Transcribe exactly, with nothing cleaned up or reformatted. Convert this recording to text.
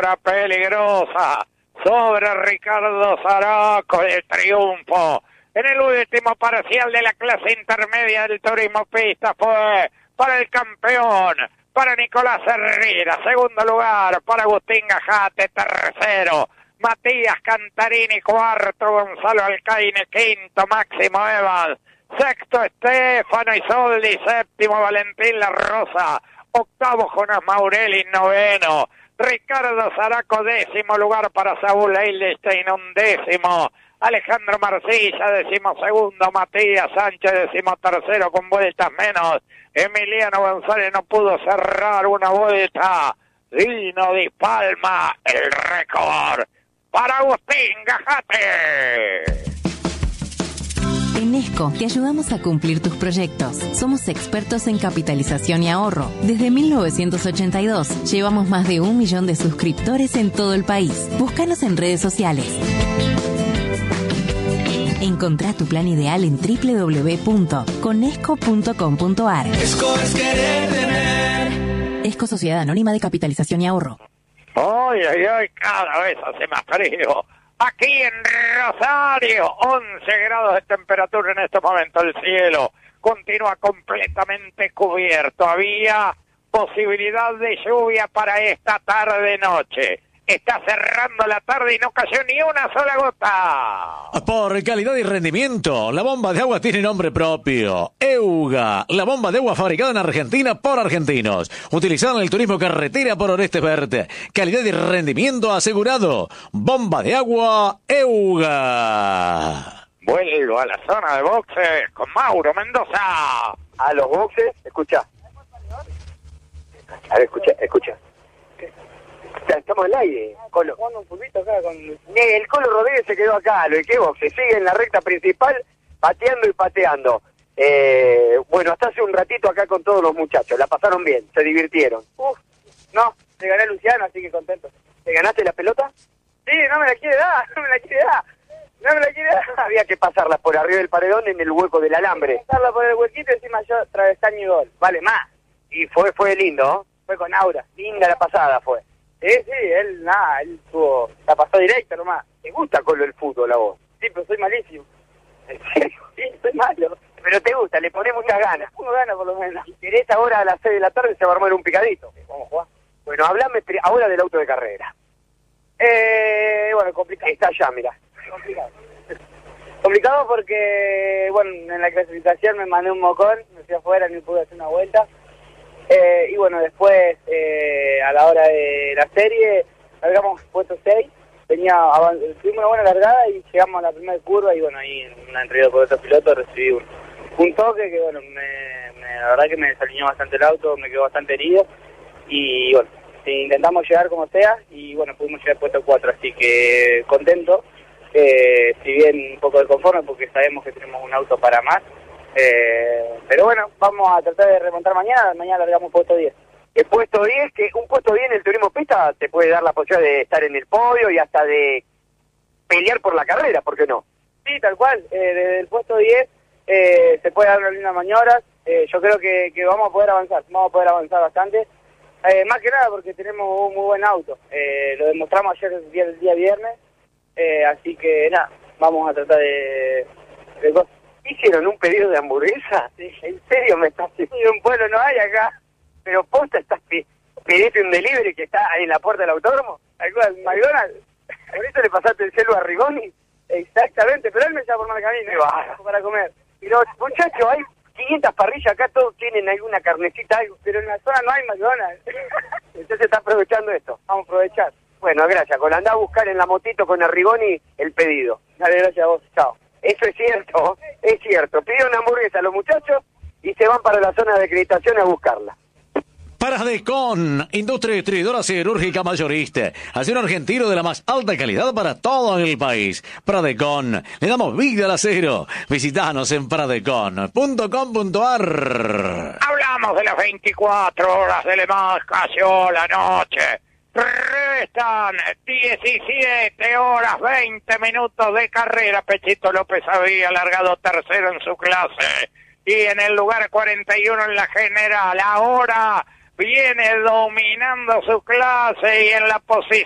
maniobra peligrosa sobre Ricardo Zaraco, el triunfo en el último parcial de la clase intermedia del turismo pista fue para el campeón, para Nicolás Herrera. Segundo lugar para Agustín Gajate. Tercero Matías Cantarini. Cuarto Gonzalo Alcaine. Quinto Máximo Evans. Sexto Estefano Isoldi. Séptimo Valentín La Rosa. Octavo Jonas Maurelli. Noveno Ricardo Zaraco. Décimo lugar para Saúl Eilestein. Undécimo Alejandro Marcilla. Décimo segundo Matías Sánchez. Décimo tercero con vueltas menos Emiliano González. No pudo cerrar una vuelta. Dino Di Palma. El récord para Agustín Gajate. En Esco te ayudamos a cumplir tus proyectos. Somos expertos en capitalización y ahorro. Desde mil novecientos ochenta y dos llevamos más de un millón de suscriptores en todo el país. Búscanos en redes sociales. Encontrá tu plan ideal en doble u doble u doble u punto conesco punto com punto ar. Esco es querer tener. Esco Sociedad Anónima de Capitalización y Ahorro. Ay, ay, ay, cada vez hace más frío. Aquí en Rosario, once grados de temperatura en este momento. El cielo continúa completamente cubierto. Había posibilidad de lluvia para esta tarde-noche. Está cerrando la tarde y no cayó ni una sola gota. Por calidad y rendimiento, la bomba de agua tiene nombre propio. EUGA, la bomba de agua fabricada en Argentina por argentinos. Utilizada en el turismo carretera por Orestes Verde. Calidad y rendimiento asegurado. Bomba de agua EUGA. Vuelvo a la zona de boxes con Mauro Mendoza. A los boxes, escucha. A ver, escucha, escucha. Estamos al aire, Colo. Jugando un pulvito acá con... El Colo Rodríguez se quedó acá, lo que boxe sigue en la recta principal, pateando y pateando. Eh, bueno, hasta hace un ratito acá con todos los muchachos, la pasaron bien, se divirtieron. Uf, no, le gané a Luciano, así que contento. ¿Te ganaste la pelota? Sí, no me la quiere dar, no me la quiere dar, no me la quiere dar. Había que pasarla por arriba del paredón en el hueco del alambre. Pasarla por el huequito y encima yo travesaño y gol, vale más. Y fue fue lindo, ¿no? Fue con Aura. Linda la pasada fue. Sí, sí, él, nada, él tuvo, la pasó directa nomás. ¿Te gusta Colo el fútbol a vos? Sí, pero soy malísimo. ¿En serio? Sí, soy malo. Pero te gusta, le pones muchas ganas. Tengo ganas por lo menos. Si querés ahora a las seis de la tarde se va a armar un picadito. Sí, vamos a jugar. Bueno, hablame ahora del auto de carrera. Eh, bueno, complicado. Está allá, mira. Complicado. Complicado porque, bueno, en la clasificación me mandé un mocón, me fui afuera, ni pude hacer una vuelta. Eh, y bueno, después, eh, a la hora de la serie, largamos puesto seis, tenía tuvimos una buena largada y llegamos a la primera curva y bueno, ahí en una entrevista por otro piloto recibí un, un toque que bueno, me, me, la verdad que me desalineó bastante el auto, me quedó bastante herido y bueno, intentamos llegar como sea y bueno, pudimos llegar al puesto cuatro, así que contento, eh, si bien un poco desconforme porque sabemos que tenemos un auto para más. Eh, pero bueno, vamos a tratar de remontar mañana, mañana largamos puesto diez. El puesto diez, que un puesto diez en el turismo pista te puede dar la posibilidad de estar en el podio y hasta de pelear por la carrera, ¿por qué no? Sí, tal cual, eh, desde el puesto diez eh, se puede dar unas lindas maniobras, eh, yo creo que, que vamos a poder avanzar, vamos a poder avanzar bastante, eh, más que nada porque tenemos un muy buen auto, eh, lo demostramos ayer el día, el día viernes, eh, así que nada, vamos a tratar de... de cosas. ¿Hicieron un pedido de hamburguesa? Sí. ¿En serio me estás diciendo? Un pueblo no hay acá. Pero posta, estás pediste un delivery que está ahí en la puerta del autódromo. ¿Algo McDonald's? ¿Por eso le pasaste el celo a Rigoni? Exactamente, pero él me llama por mal camino. Qué baja. Para comer. Pero, muchachos, hay quinientas parrillas acá, todos tienen alguna carnecita, algo. Pero en la zona no hay McDonald's. Entonces está aprovechando esto. Vamos a aprovechar. Bueno, gracias. Con andá a buscar en la motito con Arrigoni el pedido. Dale, gracias a vos. Chao. Eso es cierto, es cierto. Piden una hamburguesa a los muchachos y se van para la zona de acreditación a buscarla. Pradecon, industria distribuidora siderúrgica mayorista. Acero argentino de la más alta calidad para todo el país. Pradecon, le damos vida al acero. Visítanos en pradecon punto com punto ar. Hablamos de las veinticuatro horas de Le Mans, cayó la noche. Restan diecisiete horas, veinte minutos de carrera. Pechito López había largado tercero en su clase y en el lugar cuarenta y uno en la general. Ahora viene dominando su clase y en la posición